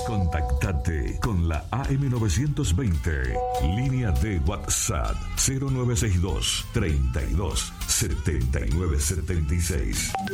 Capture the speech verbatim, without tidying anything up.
Contactate con la A M novecientos veinte. Línea de WhatsApp cero nueve seis dos, treinta y dos, setenta y nueve setenta y seis.